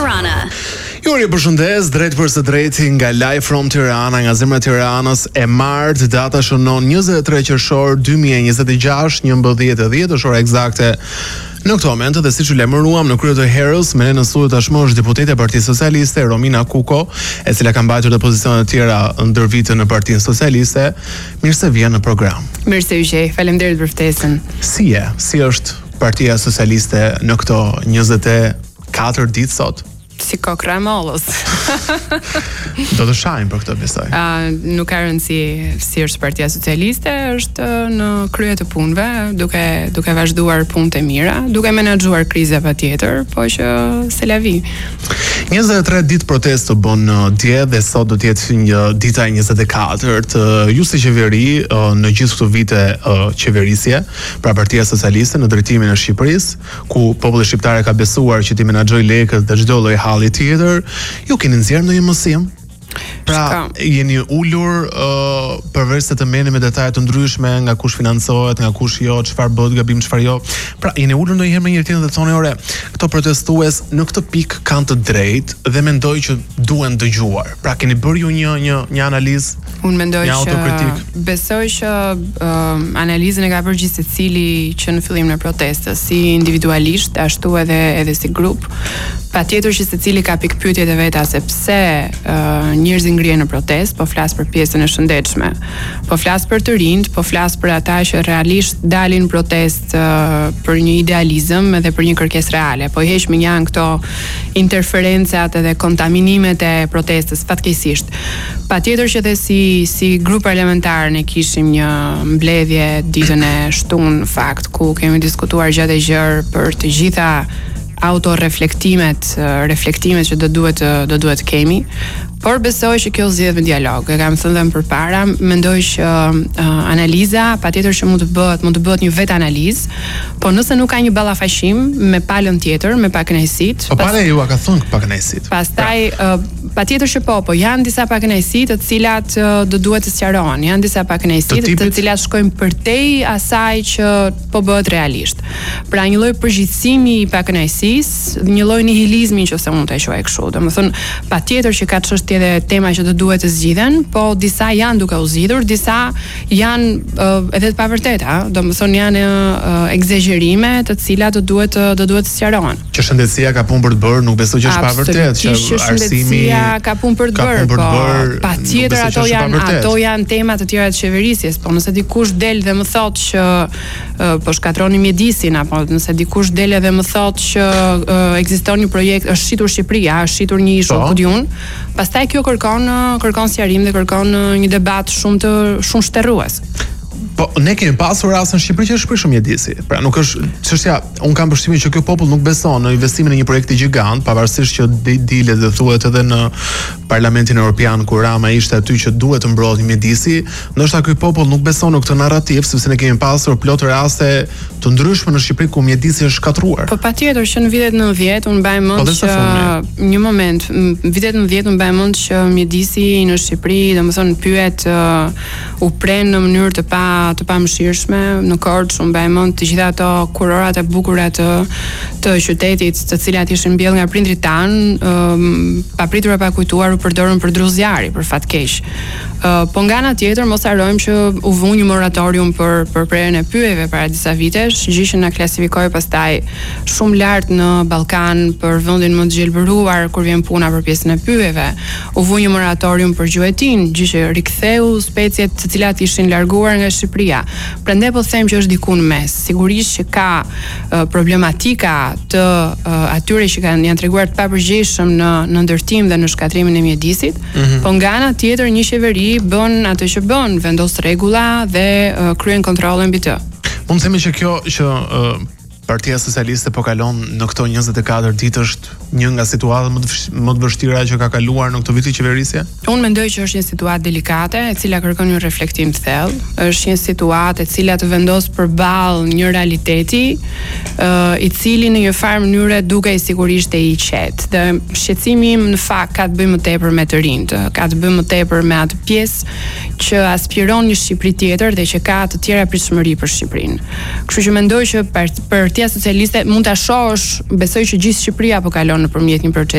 Tirana. Ju përshëndes, drejt për së drejti nga Live from Tirana, nga zemra e Tiranës, e martë, data shënon 23 qershor 2026, 11:10 është ora eksakte në këtë moment, dhe siç u lajmëruam në krye të herës, me ne në studio tashmë është deputete e Partisë Socialiste Romina Kuko, e cila ka mbajtur dhe pozicione të tjera ndër vite në Partinë Socialiste. Mirë se vjen në program. Mirë se u gjej. Faleminderit për ftesën. Si është Partia Socialiste në këto 24 ditë sot? Si kokra e mollës. Do të shajmë për këtë, besoj. Nuk ka rëndësi si është Partia Socialiste, është në krye të punëve, duke vazhduar punët e mira, duke menaxhuar krizën patjetër, po që se la vi. 23 ditë protest të bën dje dhe sot do të jetë një dita e 24-rt. Ju si qeveri në gjithë këto vite qeverisje, pra Partia Socialiste në drejtimin e Shqipërisë, ku populli shqiptar ka besuar që t'i menaxhojë lekët dhe çdo lloj halli tjetër, ju keni nxjerrë ndonjë mësim? Pra, jeni ulur përveç se të merrni me detaje të ndryshme, nga kush financohet, nga kush jo, çfarë bëhet gabim, çfarë jo. Pra, jeni ulur ndonjëherë me njëri tjetrin dhe thonë, "Ore, këto protestues në këtë pikë kanë të drejtë dhe mendoj që duhen dëgjuar." Pra, keni bërë ju një analizë? Unë mendoj që besoj që analizën e ka bërë gjithë secili që në fillim në protestës, si individualisht, ashtu edhe si grup. Patjetër që secili ka pikpyetjet e veta se pse njerëzit ngrihen në protestë, po flas për pjesën e shëndetshme, po flas për të rinjt, po flas për ata që realisht dalin në protestë për një idealizëm edhe për një kërkesë reale, po heq me janë këto interferencat edhe kontaminimet e protestës fatkeqësisht. Patjetër që dhe si grup parlamentar ne kishim një mbledhje ditën e shtunë, fakt, ku kemi diskutuar gjatë e gjerë për të gjitha autoreflektimet që do duhet kemi, por besoj që kjo zgjedh me dialog. E kam thënë dhe më përpara, mendoj që analiza patjetër që mund të bëhet një vetë analizë, po nëse nuk ka një ballafaqim me palën tjetër, me pakënaqësitë. Po pale ju ka thënë pakënaqësitë. Pastaj patjetër që po janë disa pakënaqësitë të cilat do duhet të sqarohen. Janë disa pakënaqësitë të cilat shkojnë përtej asaj që po bëhet realisht. Pra një lloj përgjithësimi i pakënaqësisë, një lloj nihilizmi nëse mund ta quaj kështu. Domethënë patjetër që ka çështje dhe tema që do duhet të zgjidhen, po disa janë duke u zgjidhur, disa janë edhe të pavërteta, domethënë janë egzagjerime të cilat do duhet të sqarohen. Që shëndetësia ka punë për të bërë, nuk besoj që është pavërtet, që arsimi ka punë për të bërë, po patjetër ato janë tema të tjera të qeverisjes, po nëse dikush del dhe më thotë që po shkatroni mjedisin, apo nëse dikush del dhe më thotë që ekziston një projekt, është shitur Shqipëria, është shitur një ishull Kudjun, pastaj kjo kërkon sqarim dhe kërkon një debat shumë shterrues. Po ne kemi pasur raste në Shqipëri që është shprehur mjedisi. Pra nuk është çështja, un kam përshtimin që ky popull nuk beson në investimin e një projekti gjigant, pavarësisht që dilet dhe thuhet edhe në Parlamentin Evropian kur Rama ishte aty që duhet të mbrohet mjedisi, ndoshta ky popull nuk beson në këtë narrativ, sepse ne kemi pasur plot raste të ndryshme në Shqipëri ku mjedisi është shkatruar. Po patjetër që në vitet 90 un mbaj mend që një moment, vitet 90 un mbaj mend që mjedisi në Shqipëri, domethënë pyet u pren në mënyrë të pamëshirshme në Korçë, mbaj mend të gjitha ato kurorat e bukura të qytetit, të cilat ishin mbjell nga prindrit tan, papritur e pa kujtuar u përdorën për dru zjarri, për fat keq. Po nga ana tjetër mos harrojmë që u vënë një moratorium për prerjen e pyjeve para disa vitesh, gjë që na klasifikoi pastaj shumë lart në Ballkan për vendin më të gjelbëruar kur vjen puna për pjesën e pyjeve. U vënë një moratorium për gjuetin, gjë që riktheu speciet të cilat ishin larguar nga Shqipëria. Prandaj po them që është diku në mes. Sigurisht që ka problematika të atyre që janë treguar të papërgjegjshëm në ndërtim dhe në shkatrimin e mjedisit, po nga ana tjetër një qeveri bën atë që bën, vendos rregulla dhe kryen kontrolle mbi të. Mund të themi që kjo që Partia Socialiste po kalon në këto 24 ditë është një nga situatat më të vështira që ka kaluar në këtë vit të qeverisje? Unë mendoj që është një situatë delikate, e cila kërkon një reflektim të thellë. Është një situatë e cila të vendos përballë një realiteti, i cili në një farë mënyrë dukej sigurisht e i qetë. Dhe shqetësimi im në fakt ka të bëjë më tepër me të rinjt, ka të bëjë më tepër me atë pjesë që aspiron një Shqipëri tjetër dhe që ka të tjera pritshmëri për Shqipërinë. Kështu që mendoj që Partia Socialiste mund ta shohësh, besoj që gjithë Shqipëria po kalon nëpërmjet një